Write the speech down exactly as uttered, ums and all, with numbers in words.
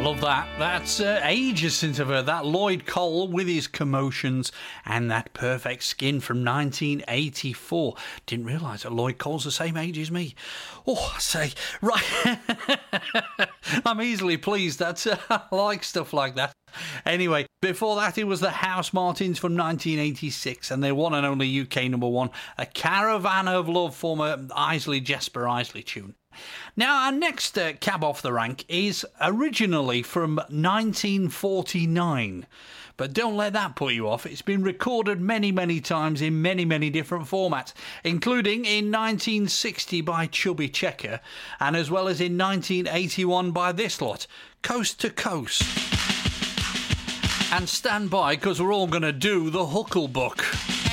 love that. That's uh, ages since I've heard that. Lloyd Cole with his Commotions and that Perfect Skin from nineteen eighty-four. Didn't realise that Lloyd Cole's the same age as me. Oh, I say, right. I'm easily pleased. That's, uh, I like stuff like that. Anyway, before that it was the Housemartins from nineteen eighty-six and their one and only U K number one, A Caravan of Love, former Isley Jesper Isley tune. Now, our next uh, cab off the rank is originally from nineteen forty-nine. But don't let that put you off. It's been recorded many, many times in many, many different formats, including in nineteen sixty by Chubby Checker, and as well as in nineteen eighty-one by this lot, Coast to Coast. And stand by, because we're all going to do the Hucklebuck.